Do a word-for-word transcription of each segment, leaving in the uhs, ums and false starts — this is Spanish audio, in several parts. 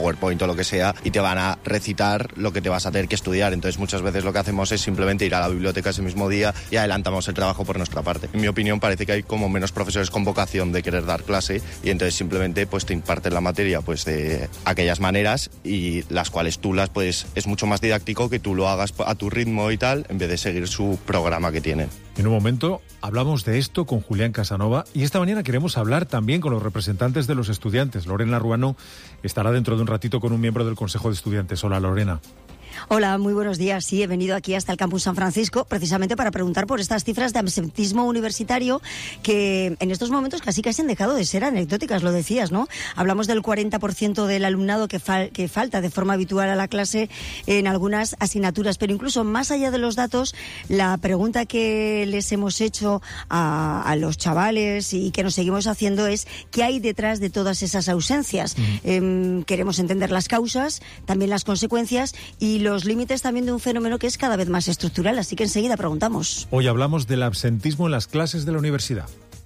PowerPoint o lo que sea y te van a recitar lo que te vas a tener que estudiar. Entonces muchas veces lo que hacemos es simplemente ir a la biblioteca ese mismo día y adelantamos el trabajo por nuestra parte. En mi opinión parece que hay como menos profesores con vocación de querer dar clase y entonces simplemente pues te imparten la materia pues de aquellas maneras y las cuales tú las pues es mucho más didáctico que tú lo hagas a tu ritmo y tal en vez de seguir su programa que tienen. En un momento hablamos de esto con Julián Casanova y esta mañana queremos hablar también con los representantes de los estudiantes. Lorena Ruano estará dentro de un ratito con un miembro del Consejo de Estudiantes. Hola, Lorena. Hola, muy buenos días. Sí, he venido aquí hasta el Campus San Francisco precisamente para preguntar por estas cifras de absentismo universitario que en estos momentos casi casi han dejado de ser anecdóticas, lo decías, ¿no? Hablamos del cuarenta por ciento del alumnado que, fal- que falta de forma habitual a la clase en algunas asignaturas, pero incluso más allá de los datos, la pregunta que les hemos hecho a, a los chavales y que nos seguimos haciendo es ¿qué hay detrás de todas esas ausencias? Uh-huh. Eh, queremos entender las causas, también las consecuencias y los límites también de un fenómeno que es cada vez más estructural, así que enseguida preguntamos. Hoy hablamos del absentismo en las clases de la universidad.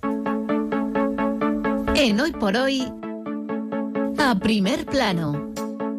En Hoy por Hoy, a primer plano.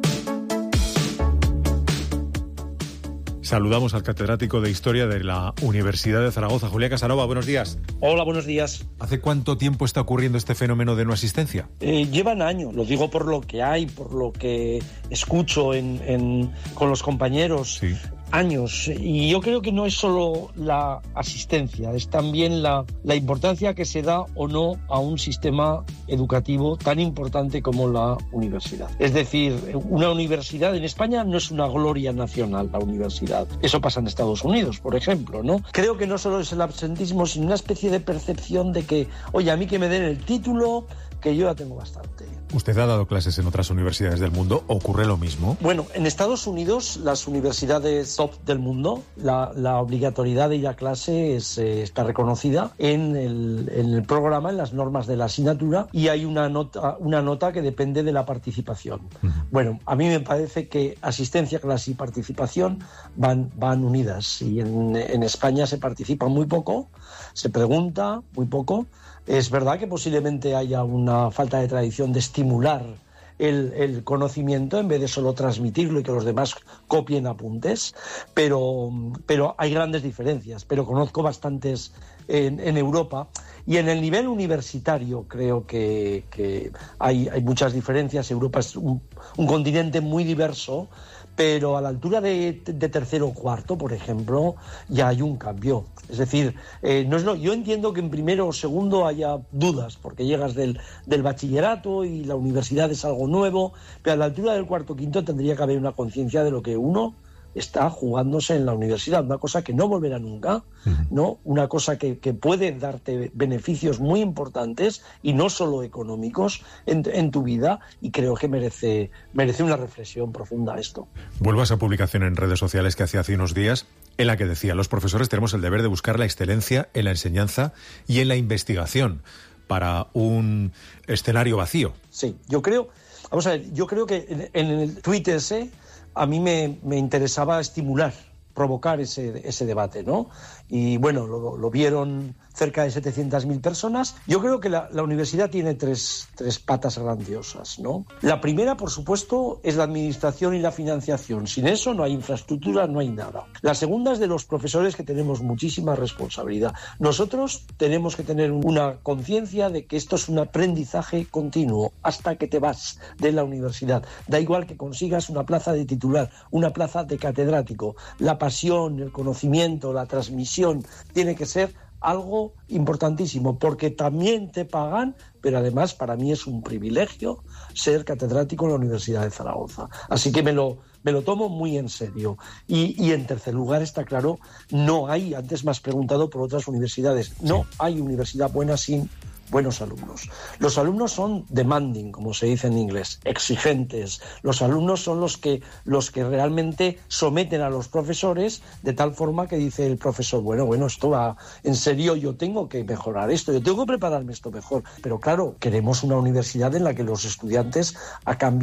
Saludamos al catedrático de Historia de la Universidad de Zaragoza, Julián Casanova. Buenos días. Hola, buenos días. ¿Hace cuánto tiempo está ocurriendo este fenómeno de no asistencia? Eh, llevan años, lo digo por lo que hay, por lo que escucho en, en, con los compañeros. Sí. Años, y yo creo que no es solo la asistencia, es también la, la importancia que se da o no a un sistema educativo tan importante como la universidad. Es decir, una universidad en España no es una gloria nacional, la universidad. Eso pasa en Estados Unidos, por ejemplo, ¿no? Creo que no solo es el absentismo, sino una especie de percepción de que, oye, a mí que me den el título, que yo ya tengo bastante. ¿Usted ha dado clases en otras universidades del mundo? ¿Ocurre lo mismo? Bueno, en Estados Unidos, las universidades top del mundo, la, la obligatoriedad de ir a clase es, eh, está reconocida en el, en el programa, en las normas de la asignatura, y hay una nota, una nota que depende de la participación. Uh-huh. Bueno, a mí me parece que asistencia, clase y participación van, van unidas, y en, en España se participa muy poco, se pregunta muy poco. Es verdad que posiblemente haya una falta de tradición de estimular el, el conocimiento en vez de solo transmitirlo y que los demás copien apuntes, pero, pero hay grandes diferencias, pero conozco bastantes en, en Europa. Y en el nivel universitario creo que, que hay, hay muchas diferencias. Europa es un, un continente muy diverso, pero a la altura de, de tercero o cuarto, por ejemplo, ya hay un cambio. Es decir, eh, no es lo, yo entiendo que en primero o segundo haya dudas, porque llegas del, del bachillerato y la universidad es algo nuevo, pero a la altura del cuarto o quinto tendría que haber una conciencia de lo que uno está jugándose en la universidad, una cosa que no volverá nunca, ¿no? Una cosa que, que puede darte beneficios muy importantes y no solo económicos en, en tu vida, y creo que merece, merece una reflexión profunda esto. Vuelvo a esa publicación en redes sociales que hacía hace unos días, en la que decía, los profesores tenemos el deber de buscar la excelencia en la enseñanza y en la investigación para un escenario vacío. Sí, yo creo, vamos a ver, yo creo que en, en el tuit ese a mí me, me interesaba estimular, provocar ese, ese debate, ¿no? Y bueno, lo, lo vieron cerca de setecientas mil personas. Yo creo que la, la universidad tiene tres, tres patas grandiosas, ¿no? La primera, por supuesto, es la administración y la financiación. Sin eso no hay infraestructura, no hay nada. La segunda es de los profesores, que tenemos muchísima responsabilidad. Nosotros tenemos que tener una conciencia de que esto es un aprendizaje continuo hasta que te vas de la universidad. Da igual que consigas una plaza de titular, una plaza de catedrático. La pasión, el conocimiento, la transmisión tiene que ser algo importantísimo, porque también te pagan, pero además para mí es un privilegio ser catedrático en la Universidad de Zaragoza. Así que me lo, me lo tomo muy en serio. Y, y en tercer lugar, está claro, no hay, antes me has preguntado por otras universidades, no hay universidad buena sin buenos alumnos. Los alumnos son demanding, como se dice en inglés, exigentes. Los alumnos son los que, los que realmente someten a los profesores de tal forma que dice el profesor, bueno, bueno, esto va en serio, yo tengo que mejorar esto, yo tengo que prepararme esto mejor. Pero claro, queremos una universidad en la que los estudiantes, a cambio,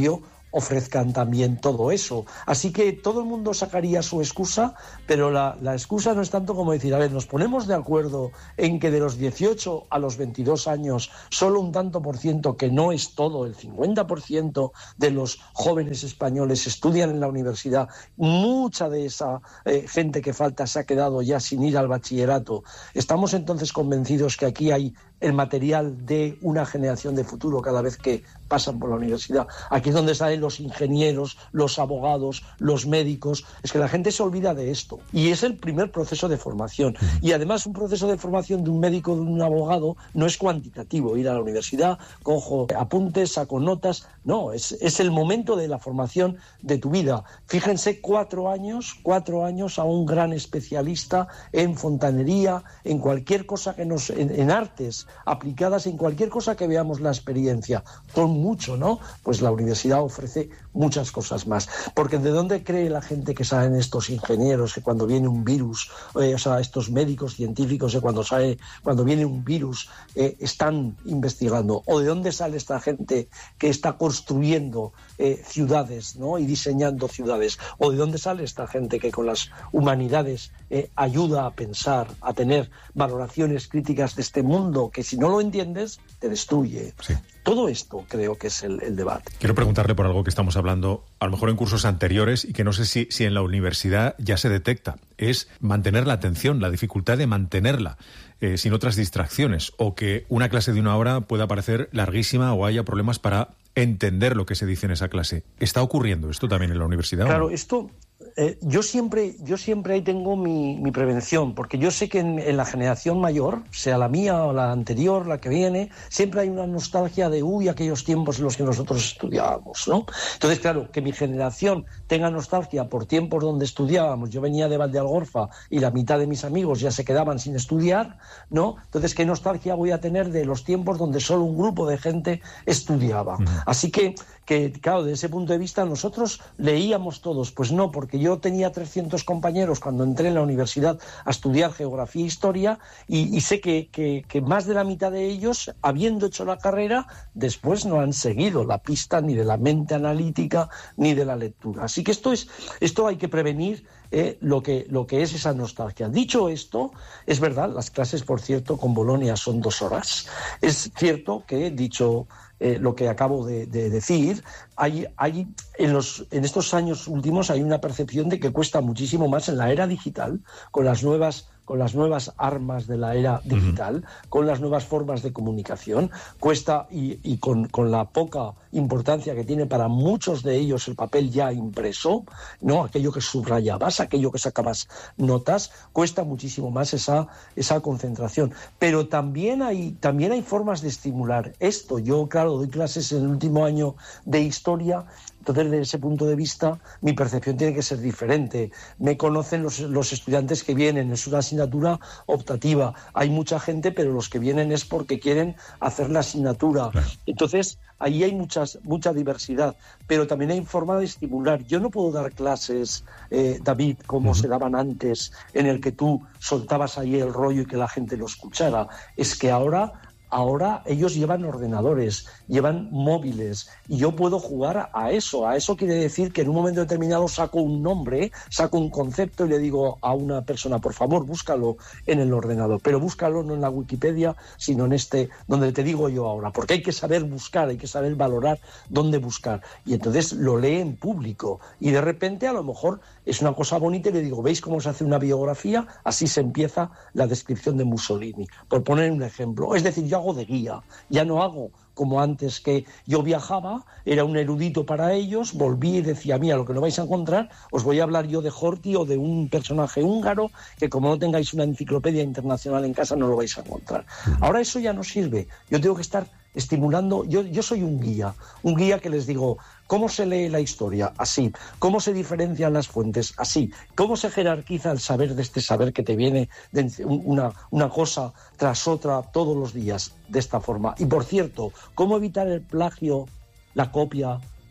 ofrezcan también todo eso. Así que todo el mundo sacaría su excusa, pero la, la excusa no es tanto como decir, a ver, nos ponemos de acuerdo en que de los dieciocho a los veintidós años, solo un tanto por ciento, que no es todo, el cincuenta por ciento de los jóvenes españoles estudian en la universidad. Mucha de esa eh, gente que falta se ha quedado ya sin ir al bachillerato. Estamos entonces convencidos que aquí hay el material de una generación de futuro cada vez que pasan por la universidad. Aquí es donde salen los ingenieros, los abogados, los médicos. Es que la gente se olvida de esto. Y es el primer proceso de formación. Y además un proceso de formación de un médico, de un abogado, no es cuantitativo. Ir a la universidad, cojo apuntes, saco notas. No, es, es el momento de la formación de tu vida. Fíjense, cuatro años, cuatro años a un gran especialista en fontanería, en cualquier cosa que nos... en, en artes aplicadas, en cualquier cosa que veamos la experiencia, con mucho, ¿no? Pues la universidad ofrece muchas cosas más. Porque ¿de dónde cree la gente que salen estos ingenieros, que cuando viene un virus, eh, o sea, estos médicos científicos, que cuando sale, cuando viene un virus, eh, están investigando? ¿O de dónde sale esta gente que está construyendo eh, ciudades, ¿no? Y diseñando ciudades? ¿O de dónde sale esta gente que con las humanidades eh, ayuda a pensar, a tener valoraciones críticas de este mundo, que si no lo entiendes, te destruye? Sí. Todo esto creo que es el, el debate. Quiero preguntarle por algo que estamos hablando, a lo mejor en cursos anteriores, y que no sé si, si en la universidad ya se detecta. Es mantener la atención, la dificultad de mantenerla, eh, sin otras distracciones, o que una clase de una hora pueda parecer larguísima o haya problemas para entender lo que se dice en esa clase. ¿Está ocurriendo esto también en la universidad? Claro, ¿o no? esto... Eh, yo siempre yo siempre ahí tengo mi, mi prevención, porque yo sé que en, en la generación mayor, sea la mía o la anterior, la que viene, siempre hay una nostalgia de, uy, aquellos tiempos en los que nosotros estudiábamos, ¿no? Entonces, claro, que mi generación tenga nostalgia por tiempos donde estudiábamos. Yo venía de Valdealgorfa y la mitad de mis amigos ya se quedaban sin estudiar, ¿no? Entonces, ¿qué nostalgia voy a tener de los tiempos donde solo un grupo de gente estudiaba? Uh-huh. Así que, que, claro, desde ese punto de vista, nosotros leíamos todos. Pues no, porque yo tenía trescientos compañeros cuando entré en la universidad a estudiar geografía e historia, y, y sé que, que, que más de la mitad de ellos, habiendo hecho la carrera, después no han seguido la pista ni de la mente analítica ni de la lectura. Así que esto es esto hay que prevenir eh, lo que lo que es esa nostalgia. Dicho esto, es verdad, las clases, por cierto, con Bolonia son dos horas. Es cierto que, dicho Eh, lo que acabo de, de decir, hay, hay en, los, en estos años últimos hay una percepción de que cuesta muchísimo más en la era digital, con las nuevas con las nuevas armas de la era digital, uh-huh. con las nuevas formas de comunicación, cuesta y, y con, con la poca importancia que tiene para muchos de ellos el papel ya impreso, ¿no? Aquello que subrayabas, aquello que sacabas notas, cuesta muchísimo más esa, esa concentración. Pero también hay, también hay formas de estimular esto. Yo, claro, doy clases en el último año de historia. Entonces, desde ese punto de vista, mi percepción tiene que ser diferente. Me conocen los, los estudiantes que vienen, es una asignatura optativa. Hay mucha gente, pero los que vienen es porque quieren hacer la asignatura. Entonces, ahí hay muchas, mucha diversidad, pero también hay forma de estimular. Yo no puedo dar clases, eh, David, como uh-huh. se daban antes, en el que tú soltabas ahí el rollo y que la gente lo escuchara. Es que ahora... Ahora ellos llevan ordenadores, llevan móviles, y yo puedo jugar a eso. A eso quiere decir que en un momento determinado saco un nombre, saco un concepto y le digo a una persona, por favor, búscalo en el ordenador. Pero búscalo no en la Wikipedia, sino en este, donde te digo yo ahora. Porque hay que saber buscar, hay que saber valorar dónde buscar. Y entonces lo lee en público. Y de repente, a lo mejor, es una cosa bonita y le digo, ¿veis cómo se hace una biografía? Así se empieza la descripción de Mussolini, por poner un ejemplo. Es decir, yo hago de guía, ya no hago como antes, que yo viajaba, era un erudito para ellos, volví y decía, mira, lo que no vais a encontrar, os voy a hablar yo de Horthy o de un personaje húngaro, que como no tengáis una enciclopedia internacional en casa no lo vais a encontrar. Ahora eso ya no sirve, yo tengo que estar estimulando, yo, yo soy un guía, un guía que les digo, ¿cómo se lee la historia? Así. ¿Cómo se diferencian las fuentes? Así. ¿Cómo se jerarquiza el saber de este saber que te viene de una, una cosa tras otra todos los días? De esta forma. Y por cierto, ¿cómo evitar el plagio, la copia,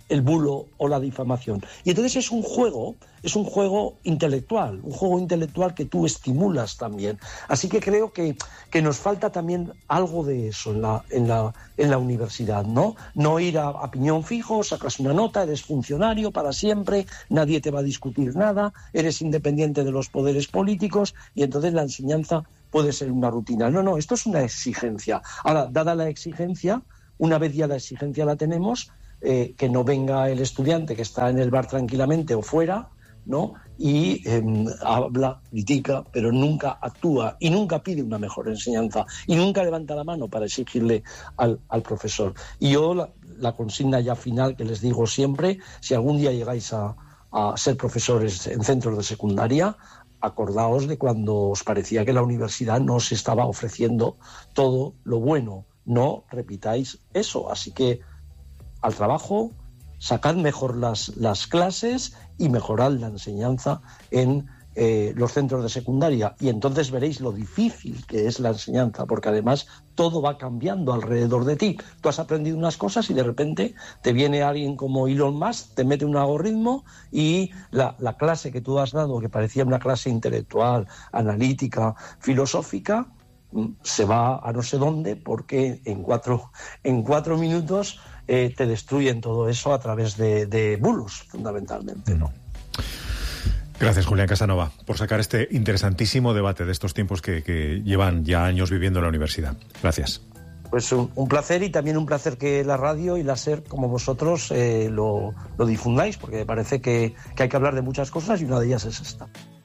el bulo o la difamación. Y entonces es un juego, es un juego intelectual, un juego intelectual que tú estimulas también. Así que creo que, que nos falta también algo de eso en la, en la, en la universidad, ¿no? No ir a, a piñón fijo, sacas una nota, eres funcionario para siempre, nadie te va a discutir nada, eres independiente de los poderes políticos y entonces la enseñanza puede ser una rutina. No, no, esto es una exigencia. Ahora, dada la exigencia, una vez ya la exigencia la tenemos, Eh, que no venga el estudiante que está en el bar tranquilamente o fuera, ¿no? Y eh, habla, critica, pero nunca actúa y nunca pide una mejor enseñanza y nunca levanta la mano para exigirle al, al profesor. Y yo la, la consigna ya final que les digo siempre, si algún día llegáis a, a ser profesores en centros de secundaria, acordaos de cuando os parecía que la universidad no os estaba ofreciendo todo lo bueno. No repitáis eso. Así que al trabajo, sacad mejor las, las clases y mejorad la enseñanza en eh, los centros de secundaria. Y entonces veréis lo difícil que es la enseñanza, porque además todo va cambiando alrededor de ti. Tú has aprendido unas cosas y de repente te viene alguien como Elon Musk, te mete un algoritmo y la, la clase que tú has dado, que parecía una clase intelectual, analítica, filosófica, se va a no sé dónde porque en cuatro, en cuatro minutos eh, te destruyen todo eso a través de, de bulos, fundamentalmente, ¿no? Gracias, Julián Casanova, por sacar este interesantísimo debate de estos tiempos que, que llevan ya años viviendo en la universidad. Gracias. Pues un, un placer y también un placer que la radio y la SER, como vosotros, eh, lo, lo difundáis, porque me parece que, que hay que hablar de muchas cosas y una de ellas es esta.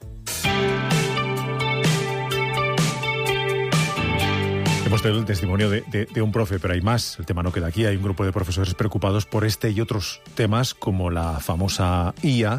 Hemos tenido el testimonio de, de, de un profe, pero hay más. El tema no queda aquí. Hay un grupo de profesores preocupados por este y otros temas, como la famosa I A.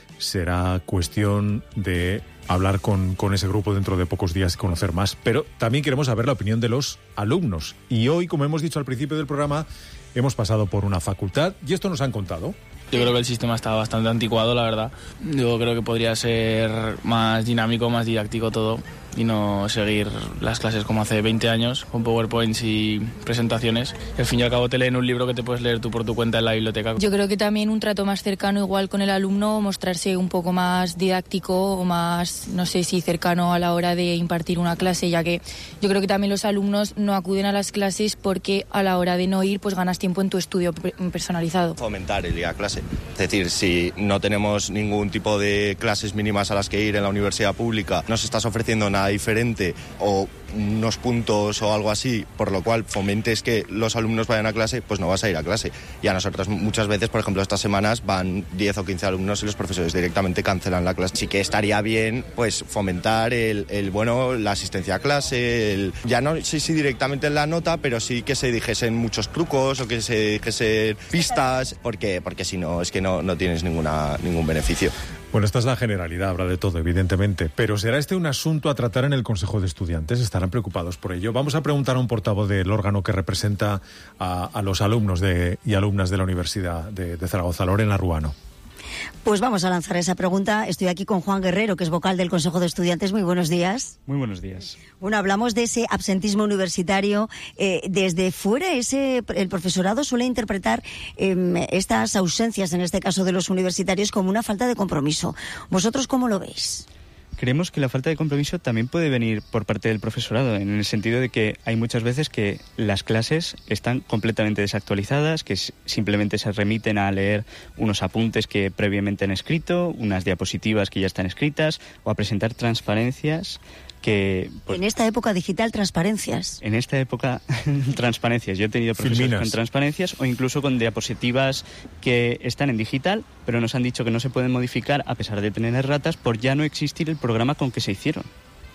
Será cuestión de hablar con, con ese grupo dentro de pocos días y conocer más. Pero también queremos saber la opinión de los alumnos. Y hoy, como hemos dicho al principio del programa, hemos pasado por una facultad y esto nos han contado. Yo creo que el sistema está bastante anticuado, la verdad. Yo creo que podría ser más dinámico, más didáctico todo y no seguir las clases como hace veinte años, con PowerPoints y presentaciones. Al fin y al cabo te leen un libro que te puedes leer tú por tu cuenta en la biblioteca. Yo creo que también un trato más cercano igual con el alumno, mostrarse un poco más didáctico o más, no sé si cercano a la hora de impartir una clase, ya que yo creo que también los alumnos no acuden a las clases porque a la hora de no ir pues ganas tiempo en tu estudio personalizado. Fomentar el ir a clase. Es decir, si no tenemos ningún tipo de clases mínimas a las que ir en la universidad pública, no se estás ofreciendo nada diferente o unos puntos o algo así, por lo cual fomentes que los alumnos vayan a clase, pues no vas a ir a clase. Y a nosotros muchas veces, por ejemplo, estas semanas van diez o quince alumnos y los profesores directamente cancelan la clase. Sí que estaría bien pues fomentar el, el bueno, la asistencia a clase, el, ya no sé si directamente en la nota, pero sí que se dijesen muchos trucos o que se dijesen pistas, porque, porque si no, es que no, no tienes ninguna, ningún beneficio. Bueno, esta es la generalidad, habrá de todo, evidentemente. Pero ¿será este un asunto a tratar en el Consejo de Estudiantes? ¿Estarán preocupados por ello? Vamos a preguntar a un portavoz del órgano que representa a, a los alumnos de, y alumnas de la Universidad de, de Zaragoza, Lorena Ruano. Pues vamos a lanzar esa pregunta. Estoy aquí con Juan Guerrero, que es vocal del Consejo de Estudiantes. Muy buenos días. Muy buenos días. Bueno, hablamos de ese absentismo universitario. Eh, desde fuera, ese el profesorado suele interpretar eh, estas ausencias, en este caso de los universitarios, como una falta de compromiso. ¿Vosotros cómo lo veis? Creemos que la falta de compromiso también puede venir por parte del profesorado, en el sentido de que hay muchas veces que las clases están completamente desactualizadas, que simplemente se remiten a leer unos apuntes que previamente han escrito, unas diapositivas que ya están escritas, o a presentar transparencias que... Pues, en esta época digital, transparencias. En esta época, transparencias. Yo he tenido profesores Filminas. con transparencias o incluso con diapositivas que están en digital, pero nos han dicho que no se pueden modificar a pesar de tener erratas por ya no existir el programa con que se hicieron.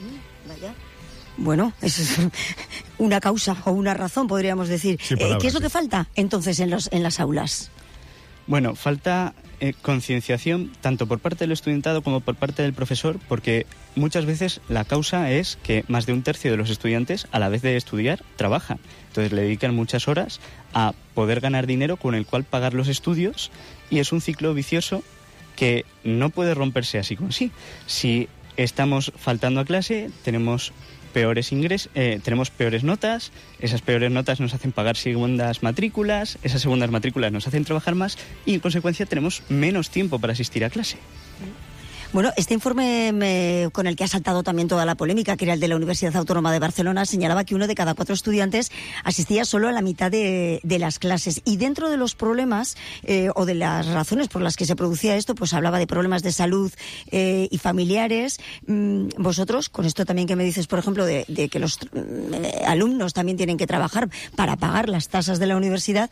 Vaya. Bueno, eso es una causa o una razón, podríamos decir. Sí, palabras, eh, ¿Qué es lo que falta entonces en, los, en las aulas? Bueno, falta eh, concienciación tanto por parte del estudiantado como por parte del profesor, porque muchas veces la causa es que más de un tercio de los estudiantes, a la vez de estudiar, trabajan. Entonces le dedican muchas horas a poder ganar dinero con el cual pagar los estudios, y es un ciclo vicioso que no puede romperse así como así. Si estamos faltando a clase, tenemos peores ingresos, eh, tenemos peores notas, esas peores notas nos hacen pagar segundas matrículas, esas segundas matrículas nos hacen trabajar más y en consecuencia tenemos menos tiempo para asistir a clase. Bueno, este informe me, con el que ha saltado también toda la polémica, que era el de la Universidad Autónoma de Barcelona, señalaba que uno de cada cuatro estudiantes asistía solo a la mitad de, de las clases. Y dentro de los problemas eh, o de las razones por las que se producía esto, pues hablaba de problemas de salud eh, y familiares. Mm, vosotros, con esto también que me dices, por ejemplo, de, de que los eh, alumnos también tienen que trabajar para pagar las tasas de la universidad,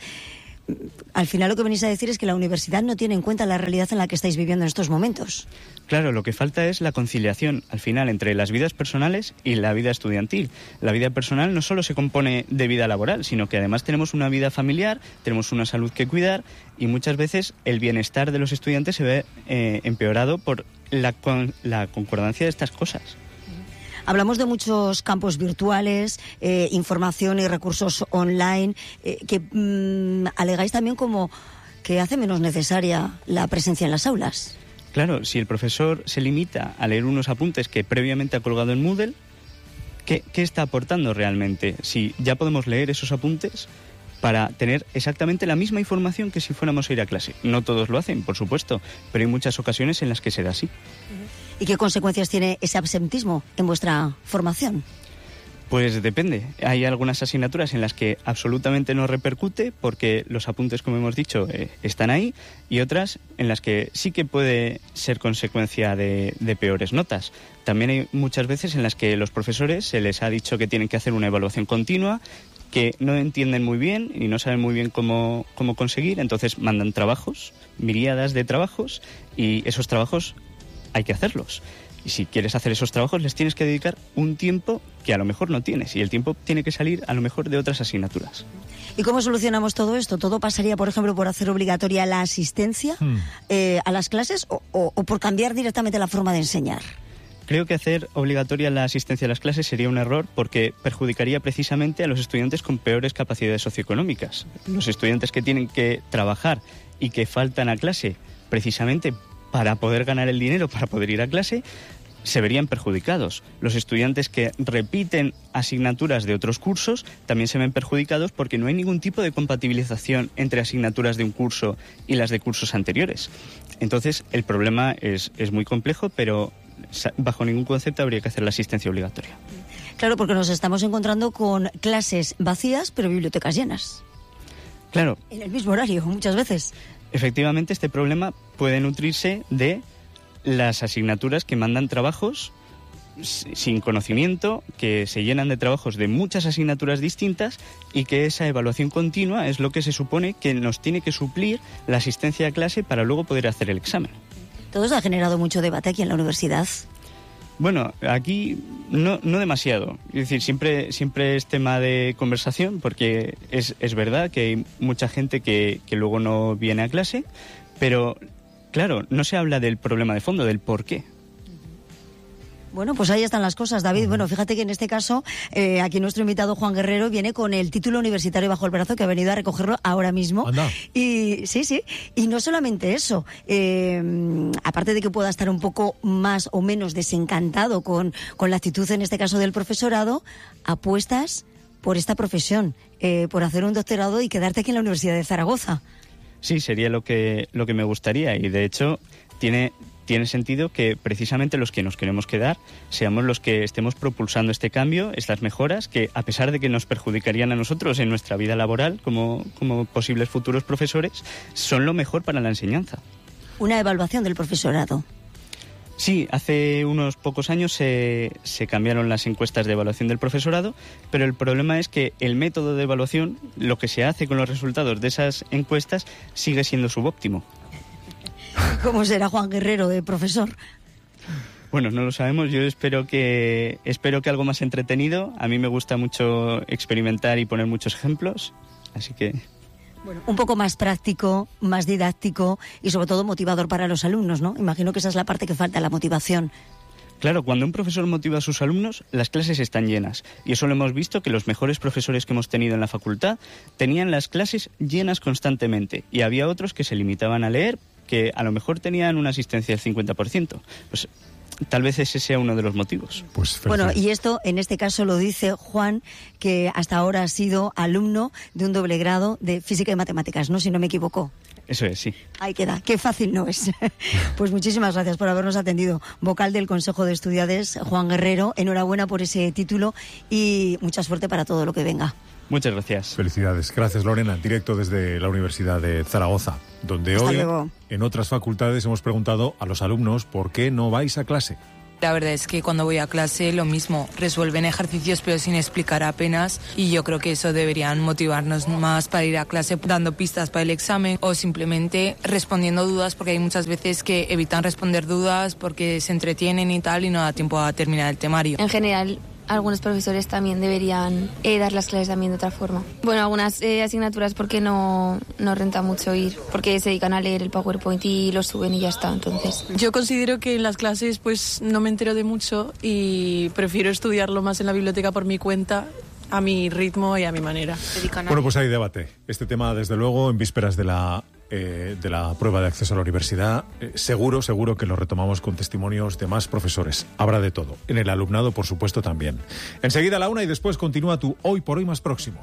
al final lo que venís a decir es que la universidad no tiene en cuenta la realidad en la que estáis viviendo en estos momentos. Claro, lo que falta es la conciliación, al final, entre las vidas personales y la vida estudiantil. La vida personal no solo se compone de vida laboral, sino que además tenemos una vida familiar, tenemos una salud que cuidar y muchas veces el bienestar de los estudiantes se ve eh, empeorado por la, con, la concordancia de estas cosas. Hablamos de muchos campos virtuales, eh, información y recursos online, eh, que mmm, alegáis también como que hace menos necesaria la presencia en las aulas. Claro, si el profesor se limita a leer unos apuntes que previamente ha colgado en Moodle, ¿qué, qué está aportando realmente? Si ya podemos leer esos apuntes para tener exactamente la misma información que si fuéramos a ir a clase. No todos lo hacen, por supuesto, pero hay muchas ocasiones en las que se da así. ¿Y qué consecuencias tiene ese absentismo en vuestra formación? Pues depende. Hay algunas asignaturas en las que absolutamente no repercute porque los apuntes, como hemos dicho, eh, están ahí, y otras en las que sí que puede ser consecuencia de, de peores notas. También hay muchas veces en las que los profesores se les ha dicho que tienen que hacer una evaluación continua, que no entienden muy bien y no saben muy bien cómo, cómo conseguir, entonces mandan trabajos, miríadas de trabajos, y esos trabajos hay que hacerlos. Y si quieres hacer esos trabajos, les tienes que dedicar un tiempo que a lo mejor no tienes, y el tiempo tiene que salir a lo mejor de otras asignaturas. ¿Y cómo solucionamos todo esto? ¿Todo pasaría, por ejemplo, por hacer obligatoria la asistencia hmm. eh, a las clases o, o, o por cambiar directamente la forma de enseñar? Creo que hacer obligatoria la asistencia a las clases sería un error porque perjudicaría precisamente a los estudiantes con peores capacidades socioeconómicas. Los estudiantes que tienen que trabajar y que faltan a clase precisamente para poder ganar el dinero, para poder ir a clase, se verían perjudicados. Los estudiantes que repiten asignaturas de otros cursos también se ven perjudicados porque no hay ningún tipo de compatibilización entre asignaturas de un curso y las de cursos anteriores. Entonces, el problema es, es muy complejo, pero bajo ningún concepto habría que hacer la asistencia obligatoria. Claro, porque nos estamos encontrando con clases vacías, pero bibliotecas llenas. Claro. En el mismo horario, muchas veces. Efectivamente, este problema puede nutrirse de las asignaturas que mandan trabajos sin conocimiento, que se llenan de trabajos de muchas asignaturas distintas, y que esa evaluación continua es lo que se supone que nos tiene que suplir la asistencia a clase para luego poder hacer el examen. Todo eso ha generado mucho debate aquí en la universidad. Bueno, aquí no, no demasiado. Es decir, siempre, siempre es tema de conversación, porque es, es verdad que hay mucha gente que, que luego no viene a clase, pero claro, no se habla del problema de fondo, del por qué. Bueno, pues ahí están las cosas, David. Bueno, fíjate que en este caso, eh, aquí nuestro invitado Juan Guerrero viene con el título universitario bajo el brazo, que ha venido a recogerlo ahora mismo. Anda. Y sí, sí. Y no solamente eso, eh, aparte de que pueda estar un poco más o menos desencantado con, con la actitud, en este caso del profesorado, apuestas por esta profesión, eh, por hacer un doctorado y quedarte aquí en la Universidad de Zaragoza. Sí, sería lo que, lo que me gustaría, y de hecho tiene... Tiene sentido que precisamente los que nos queremos quedar seamos los que estemos propulsando este cambio, estas mejoras, que a pesar de que nos perjudicarían a nosotros en nuestra vida laboral como, como posibles futuros profesores, son lo mejor para la enseñanza. Una evaluación del profesorado. Sí, hace unos pocos años se, se cambiaron las encuestas de evaluación del profesorado, pero el problema es que el método de evaluación, lo que se hace con los resultados de esas encuestas, sigue siendo subóptimo. ¿Cómo será Juan Guerrero de profesor? Bueno, no lo sabemos. Yo espero que espero que algo más entretenido. A mí me gusta mucho experimentar y poner muchos ejemplos, así que... Bueno, un poco más práctico, más didáctico y sobre todo motivador para los alumnos, ¿no? Imagino que esa es la parte que falta, la motivación. Claro, cuando un profesor motiva a sus alumnos, las clases están llenas. Y eso lo hemos visto, que los mejores profesores que hemos tenido en la facultad tenían las clases llenas constantemente. Y había otros que se limitaban a leer, que a lo mejor tenían una asistencia del cincuenta por ciento. Pues tal vez ese sea uno de los motivos. Pues bueno, y esto en este caso lo dice Juan, que hasta ahora ha sido alumno de un doble grado de Física y Matemáticas, ¿no? Si no me equivoco. Eso es, sí. Ahí queda, qué fácil no es. Pues muchísimas gracias por habernos atendido. Vocal del Consejo de Estudiantes, Juan Guerrero, enhorabuena por ese título y mucha suerte para todo lo que venga. Muchas gracias. Felicidades. Gracias, Lorena. En directo desde la Universidad de Zaragoza, donde Hasta hoy, luego. en otras facultades, hemos preguntado a los alumnos por qué no vais a clase. La verdad es que cuando voy a clase lo mismo, resuelven ejercicios pero sin explicar apenas y yo creo que eso deberían motivarnos más para ir a clase dando pistas para el examen o simplemente respondiendo dudas, porque hay muchas veces que evitan responder dudas porque se entretienen y tal y no da tiempo a terminar el temario. En general, algunos profesores también deberían eh, dar las clases también de otra forma. Bueno, algunas eh, asignaturas porque no, no renta mucho ir, porque se dedican a leer el PowerPoint y lo suben y ya está, entonces. Yo considero que en las clases pues no me entero de mucho y prefiero estudiarlo más en la biblioteca por mi cuenta, a mi ritmo y a mi manera. Bueno, pues hay debate. Este tema, desde luego, en vísperas de la Eh, de la prueba de acceso a la universidad, eh, seguro, seguro que lo retomamos con testimonios de más profesores. Habrá de todo. En el alumnado, por supuesto, también. Enseguida la una y después continúa tu Hoy por Hoy más próximo.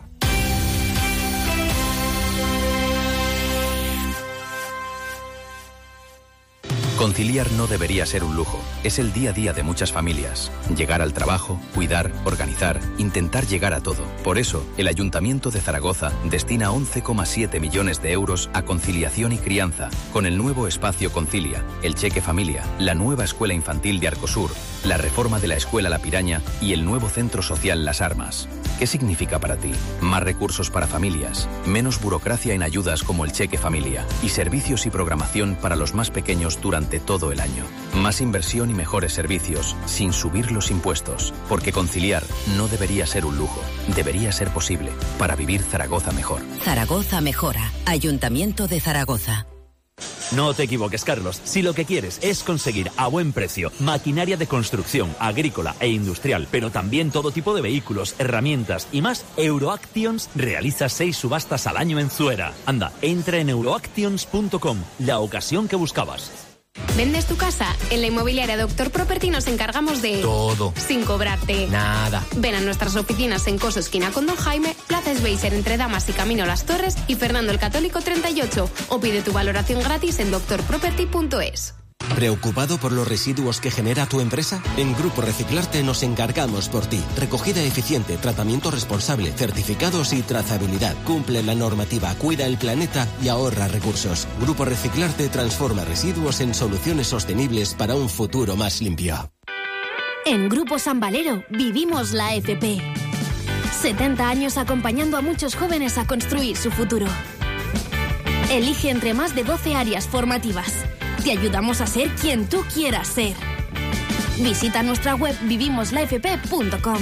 Conciliar no debería ser un lujo, es el día a día de muchas familias. Llegar al trabajo, cuidar, organizar, intentar llegar a todo. Por eso, el Ayuntamiento de Zaragoza destina once coma siete millones de euros a conciliación y crianza, con el nuevo espacio Concilia, el Cheque Familia, la nueva Escuela Infantil de Arcosur, la reforma de la Escuela La Piraña y el nuevo Centro Social Las Armas. ¿Qué significa para ti? Más recursos para familias, menos burocracia en ayudas como el Cheque Familia y servicios y programación para los más pequeños durante todo el año. Más inversión y mejores servicios, sin subir los impuestos, porque conciliar no debería ser un lujo, debería ser posible para vivir Zaragoza mejor. Zaragoza mejora. Ayuntamiento de Zaragoza. No te equivoques, Carlos. Si lo que quieres es conseguir a buen precio maquinaria de construcción, agrícola e industrial, pero también todo tipo de vehículos, herramientas y más, Euroactions realiza seis subastas al año en Zuera. Anda, entra en euroactions punto com, la ocasión que buscabas. ¿Vendes tu casa? En la inmobiliaria Doctor Property nos encargamos de... todo. Sin cobrarte. Nada. Ven a nuestras oficinas en Coso Esquina con Don Jaime, Plaza Sveiser entre Damas y Camino Las Torres y Fernando el Católico treinta y ocho. O pide tu valoración gratis en doctor property punto es. ¿Preocupado por los residuos que genera tu empresa? En Grupo Reciclarte nos encargamos por ti. Recogida eficiente, tratamiento responsable, certificados y trazabilidad. Cumple la normativa, cuida el planeta y ahorra recursos. Grupo Reciclarte transforma residuos en soluciones sostenibles para un futuro más limpio. En Grupo San Valero vivimos la A F P. setenta años acompañando a muchos jóvenes a construir su futuro. Elige entre más de doce áreas formativas. Te ayudamos a ser quien tú quieras ser. Visita nuestra web vivimos la f p punto com.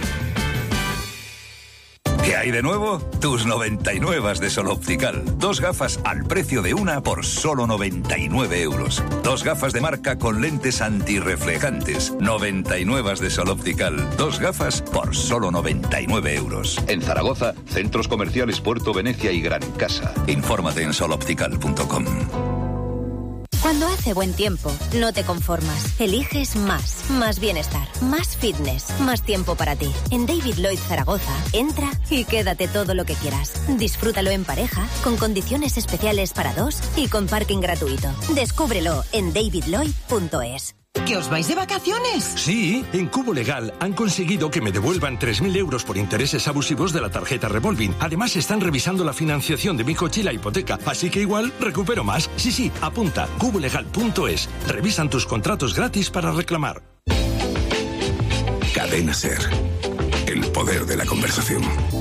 ¿Qué hay de nuevo? Tus noventa y nueve de Sol Optical. Dos gafas al precio de una por solo noventa y nueve euros. Dos gafas de marca con lentes antirreflejantes. noventa y nueve de Sol Optical. Dos gafas por solo noventa y nueve euros. En Zaragoza, centros comerciales Puerto Venecia y Gran Casa. Infórmate en sol optical punto com. Cuando hace buen tiempo, no te conformas. Eliges más. Más bienestar, más fitness, más tiempo para ti. En David Lloyd Zaragoza, entra y quédate todo lo que quieras. Disfrútalo en pareja, con condiciones especiales para dos y con parking gratuito. Descúbrelo en david lloyd punto es. ¿Que os vais de vacaciones? Sí, en Cubo Legal han conseguido que me devuelvan tres mil euros por intereses abusivos de la tarjeta Revolving. Además están revisando la financiación de mi coche y la hipoteca, así que igual recupero más. Sí, sí, apunta, cubo legal punto es. Revisan tus contratos gratis para reclamar. Cadena SER. El poder de la conversación.